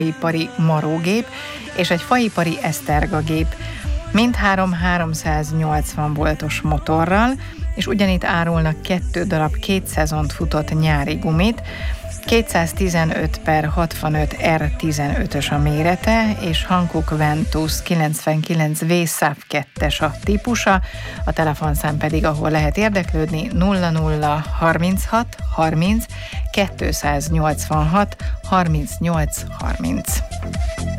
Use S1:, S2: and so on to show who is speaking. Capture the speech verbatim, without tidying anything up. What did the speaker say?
S1: faipari marógép és egy faipari esztergagép, mindhárom háromszáznyolcvan voltos motorral, és ugyanitt árulnak kettő darab két szezont futott nyári gumit, kétszáztizenöt per hatvanöt er tizenötös a mérete, és Hankook Ventus kilencvenkilenc vé SAF kettes a típusa, a telefonszám pedig, ahol lehet érdeklődni, nulla nulla harminchat harminc kétszáznyolcvanhat harmincnyolc harminc.